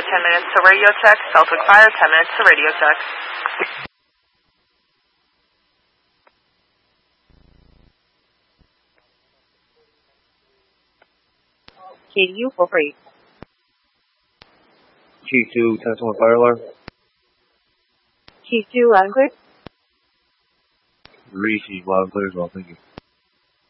10 minutes to radio check. Celtic Fire, 10 minutes to radio check. KU for free. Q2, 10-1 fire alarm. Q2 loud and clear. Receive loud and clear as well, thank you.